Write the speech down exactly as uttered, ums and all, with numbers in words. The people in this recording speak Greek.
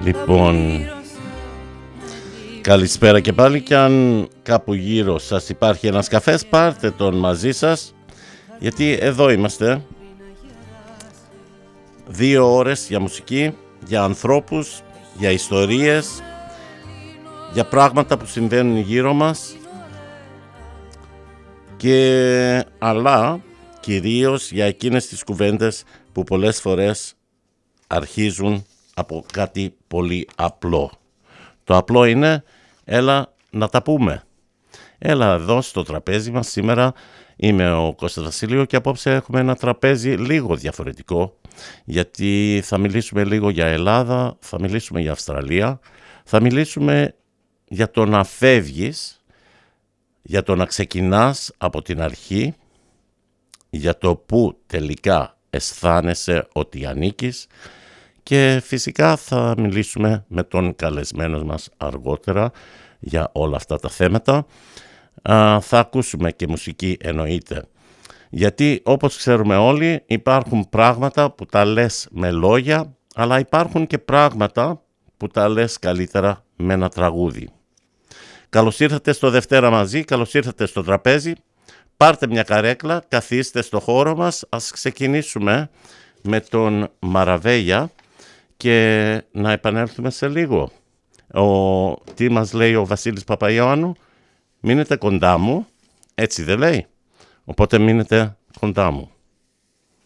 Λοιπόν, καλησπέρα και πάλι, και αν κάπου γύρω σας υπάρχει ένας καφές, πάρτε τον μαζί σας, γιατί εδώ είμαστε. Δύο ώρες για μουσική, για ανθρώπους, για ιστορίες, για πράγματα που συμβαίνουν γύρω μας, και αλλά κυρίως για εκείνες τις κουβέντες που πολλές φορές αρχίζουν από κάτι πολύ απλό. Το απλό είναι, έλα να τα πούμε. Έλα εδώ στο τραπέζι μας σήμερα. Είμαι ο Κώστας Βασίλειο και απόψε έχουμε ένα τραπέζι λίγο διαφορετικό, γιατί θα μιλήσουμε λίγο για Ελλάδα, θα μιλήσουμε για Αυστραλία, θα μιλήσουμε για το να φεύγεις, για το να ξεκινάς από την αρχή, για το που τελικά αισθάνεσαι ότι ανήκεις, και φυσικά θα μιλήσουμε με τον καλεσμένο μας αργότερα για όλα αυτά τα θέματα. Α, θα ακούσουμε και μουσική, εννοείται, γιατί όπως ξέρουμε όλοι υπάρχουν πράγματα που τα λες με λόγια, αλλά υπάρχουν και πράγματα που τα λες καλύτερα με ένα τραγούδι. Καλώς ήρθατε στο Δευτέρα μαζί, καλώς ήρθατε στο τραπέζι. Πάρτε μια καρέκλα, καθίστε στο χώρο μας. Ας ξεκινήσουμε με τον Μαραβέγια και να επανέλθουμε σε λίγο. Ο, τι μας λέει ο Βασίλης Παπαϊωάννου? Μείνετε κοντά μου, έτσι δεν λέει? Οπότε μείνετε κοντά μου.